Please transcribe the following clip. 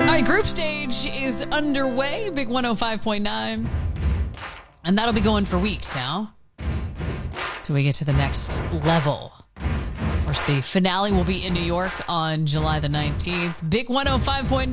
All right, group stage is underway. Big 105.9. And that'll be going for weeks now till we get to the next level. Of course, the finale will be in New York on July the 19th. Big 105.9.